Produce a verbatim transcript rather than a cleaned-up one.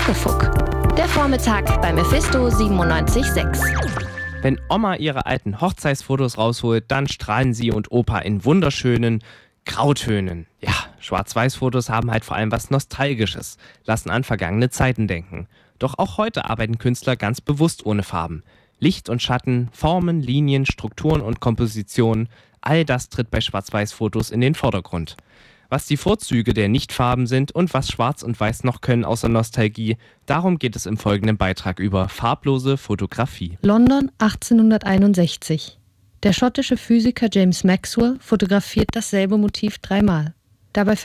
Muckefuck. Der Vormittag bei Mephisto siebenundneunzig Komma sechs. Wenn Oma ihre alten Hochzeitsfotos rausholt, dann strahlen sie und Opa in wunderschönen Grautönen. Ja, Schwarz-Weiß-Fotos haben halt vor allem was Nostalgisches, lassen an vergangene Zeiten denken. Doch auch heute arbeiten Künstler ganz bewusst ohne Farben. Licht und Schatten, Formen, Linien, Strukturen und Kompositionen, all das tritt bei Schwarz-Weiß-Fotos in den Vordergrund. Was die Vorzüge der Nichtfarben sind und was Schwarz und Weiß noch können außer Nostalgie, darum geht es im folgenden Beitrag über farblose Fotografie. London achtzehnhunderteinundsechzig. Der schottische Physiker James Maxwell fotografiert dasselbe Motiv dreimal. Dabei